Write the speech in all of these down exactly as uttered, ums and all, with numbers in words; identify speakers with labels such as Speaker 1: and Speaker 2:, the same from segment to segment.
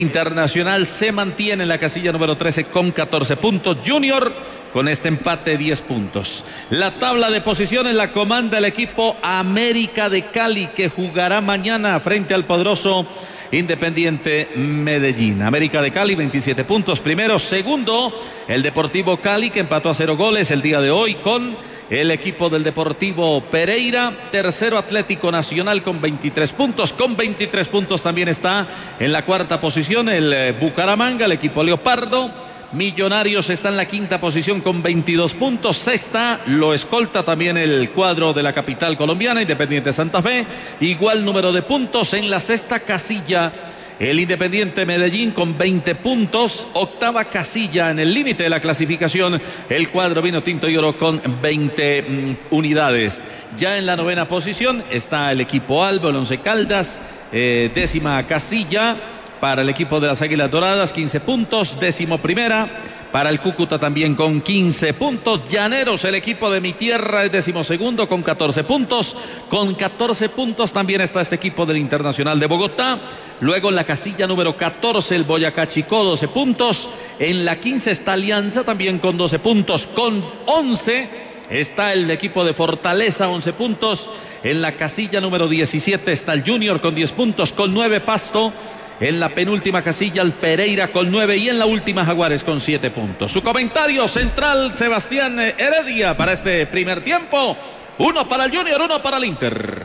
Speaker 1: Internacional se mantiene en la casilla número trece con catorce puntos. Junior con este empate diez puntos. La tabla de posiciones la comanda el equipo América de Cali, que jugará mañana frente al poderoso Independiente Medellín. América de Cali veintisiete puntos primero. Segundo el Deportivo Cali, que empató a cero goles el día de hoy con el equipo del Deportivo Pereira. Tercero Atlético Nacional con veintitrés puntos. Con veintitrés puntos también está en la cuarta posición el eh, Bucaramanga, el equipo Leopardo. Millonarios está en la quinta posición con veintidós puntos. Sexta lo escolta también el cuadro de la capital colombiana, Independiente Santa Fe. Igual número de puntos en la sexta casilla el Independiente Medellín con veinte puntos. Octava casilla en el límite de la clasificación el cuadro vino tinto y oro con veinte mm, unidades. Ya en la novena posición está el equipo Albo, el Once Caldas. eh, décima casilla para el equipo de las Águilas Doradas, quince puntos. Décimo primera para el Cúcuta también con quince puntos. Llaneros, el equipo de mi tierra, es decimosegundo con catorce puntos. Con catorce puntos también está este equipo del Internacional de Bogotá. Luego en la casilla número catorce el Boyacá Chicó, doce puntos. En la quince está Alianza también con doce puntos. Con once está el equipo de Fortaleza, once puntos. En la casilla número diecisiete está el Junior con diez puntos. Con nueve Pasto. En la penúltima casilla el Pereira con nueve y en la última Jaguares con siete puntos. Su comentario central Sebastián Heredia para este primer tiempo. Uno para el Junior, uno para el Inter.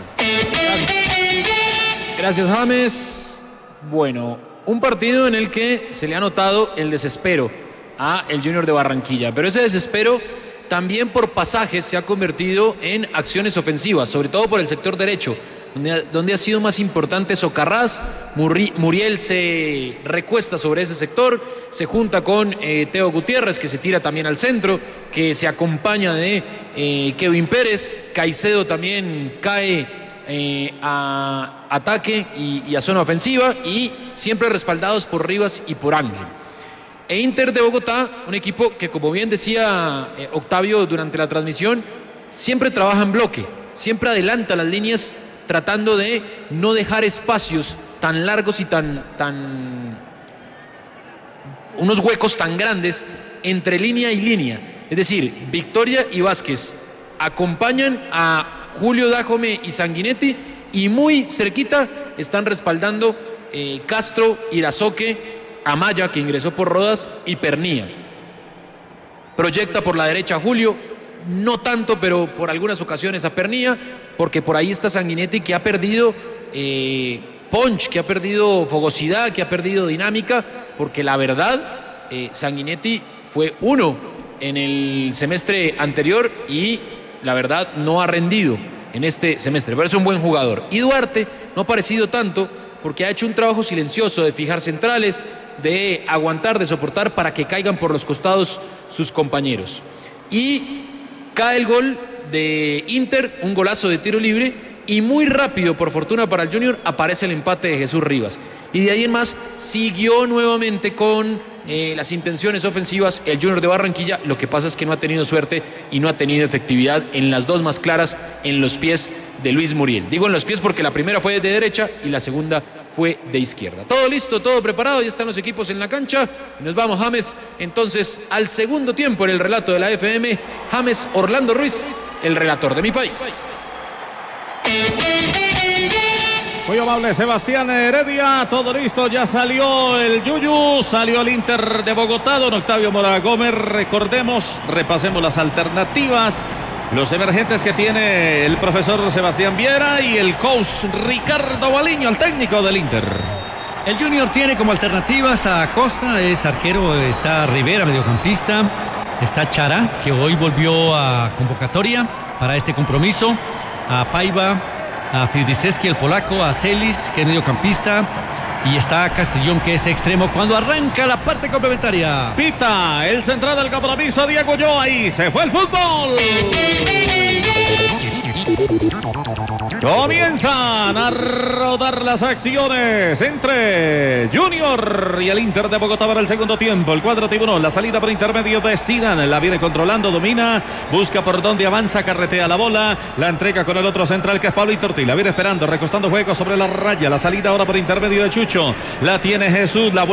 Speaker 2: Gracias, James. Bueno, un partido en el que se le ha notado el desespero a el Junior de Barranquilla, pero ese desespero también por pasajes se ha convertido en acciones ofensivas, sobre todo por el sector derecho, donde, donde ha sido más importante Socarrás. Murri, Muriel se recuesta sobre ese sector, se junta con eh, Teo Gutiérrez, que se tira también al centro, que se acompaña de eh, Kevin Pérez. Caicedo también cae eh, a ataque y, y a zona ofensiva, y siempre respaldados por Rivas y por Ángel. E Inter de Bogotá, un equipo que, como bien decía eh, Octavio durante la transmisión, siempre trabaja en bloque, siempre adelanta las líneas tratando de no dejar espacios tan largos y tan, tan, unos huecos tan grandes entre línea y línea. Es decir, Victoria y Vázquez acompañan a Julio Dajome y Sanguinetti, y muy cerquita están respaldando eh, Castro, Irazoque, Amaya, que ingresó por Rodas, y Pernía. Proyecta por la derecha a Julio, no tanto, pero por algunas ocasiones a Pernía, porque por ahí está Sanguinetti, que ha perdido eh, punch, que ha perdido fogosidad, que ha perdido dinámica, porque la verdad, eh, Sanguinetti fue uno en el semestre anterior y la verdad no ha rendido en este semestre, pero es un buen jugador. Y Duarte no ha parecido tanto, porque ha hecho un trabajo silencioso de fijar centrales, de aguantar, de soportar para que caigan por los costados sus compañeros. Y cae el gol de Inter, un golazo de tiro libre, y muy rápido, por fortuna para el Junior, aparece el empate de Jesús Rivas. Y de ahí en más siguió nuevamente con eh, las intenciones ofensivas el Junior de Barranquilla. Lo que pasa es que no ha tenido suerte y no ha tenido efectividad en las dos más claras, en los pies de Luis Muriel. Digo en los pies porque la primera fue de derecha y la segunda fue de izquierda. Todo listo, todo preparado, ya están los equipos en la cancha. Nos vamos, James, entonces al segundo tiempo en el relato de la F M. James Orlando Ruiz, el relator de mi país.
Speaker 1: Muy amable Sebastián Heredia, todo listo, ya salió el Yuyu, salió el Inter de Bogotá, don Octavio Mora Gómez. Recordemos, repasemos las alternativas, los emergentes que tiene el profesor Sebastián Viera y el coach Ricardo Baliño, el técnico del Inter.
Speaker 3: El Junior tiene como alternativas a Costa, es arquero, está Rivera, mediocampista, está Chará, que hoy volvió a convocatoria para este compromiso, a Paiva, a Fridiseski, el polaco, a Celis, que es mediocampista, y está Castellón, que es extremo, cuando arranca la parte complementaria.
Speaker 1: Pita el central del compromiso, Diego Ulloa, y se fue el fútbol. Comienzan a rodar las acciones entre Junior y el Inter de Bogotá para el segundo tiempo. El cuadro tiburón, la salida por intermedio de Zidane, la viene controlando, domina, busca por donde avanza, carretea la bola, la entrega con el otro central que es Pablo Iturti, la viene esperando, recostando juego sobre la raya, la salida ahora por intermedio de Chucho, la tiene Jesús, la